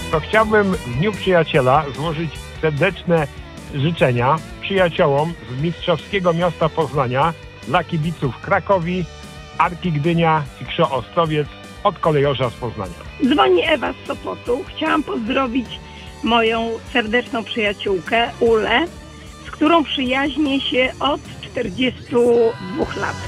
to chciałbym w Dniu Przyjaciela złożyć serdeczne życzenia przyjaciołom z mistrzowskiego miasta Poznania dla kibiców Krakowi, Arki Gdynia i Krzoo Ostrowiec od kolejorza z Poznania. Dzwoni Ewa z Sopotu. Chciałam pozdrowić moją serdeczną przyjaciółkę Ulę, z którą przyjaźnię się od 42 lat.